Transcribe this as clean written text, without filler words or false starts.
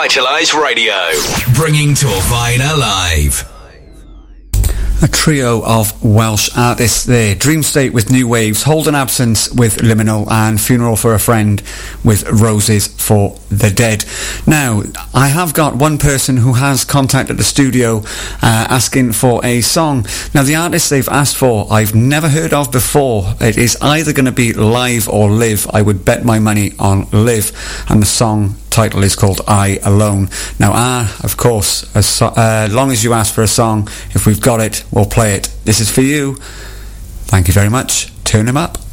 Vitalise Radio, bringing Torfaen alive. A trio of Welsh artists there. Dream State with New Waves, Hold an Absence with Liminal, and Funeral for a Friend with Roses for the Dead. Now, I have got one person who has contacted the studio asking for a song. Now, the artist they've asked for, I've never heard of before. It is either going to be Live or Live. I would bet my money on Live. And the song title is called I Alone. Now, of course, as long as you ask for a song, if we've got it, we'll play it. This is for you. Thank you very much. Turn him up.